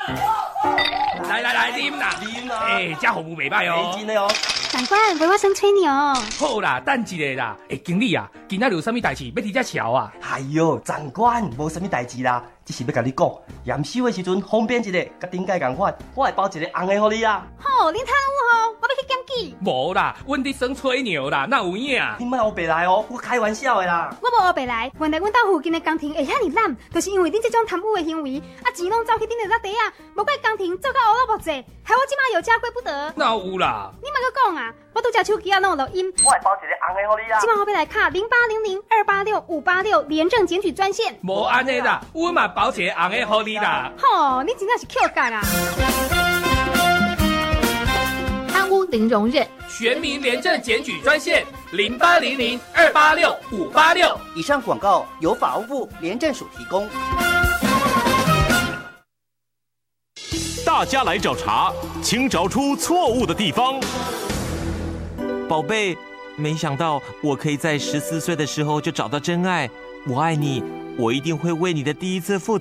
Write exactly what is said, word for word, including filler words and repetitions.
来来来，啉啦， 啉啦！ 哎，这服务袂歹哦， 真的哦。 长官，陪我生吹牛。 好啦，等一下啦。哎，经理啊，今仔有啥物代志要提这桥啊？ 哎呦，长官，无啥物代志啦，只是要甲你讲，验收的时阵方便一个，甲顶届共款，我会包一个红的互你啊。 吼，恁贪污吼，我要去检举。 无啦，阮伫耍吹牛啦，哪有影？ 你莫黑白来哦，我开玩笑的啦。 我无黑白来，原来阮兜附近的工程会遐尼烂，就是因为恁这种贪污的行为，啊钱拢走去恁的落地啊，无怪工程做到乌落木济，害我即马有家归不得。 哪有啦？ 你莫搁讲啊，我拄只手机啊拢有录音。 我会包一个红的互你啊。 即马我要来卡零八零零二八六五八六廉政检举专线。 无安尼啦，阮嘛包一个红的互你啦。 吼，你真正是 Q 干啊！ 贪污零容忍， 全民廉政检举专线零八零零二八六五八六。 以上广告由法务部廉政署提供。 大家来找茬，请找出错误的地方。 宝贝，没想到我可以在十四岁的时候就找到真爱。我爱你，我一定会为你的第一次负责。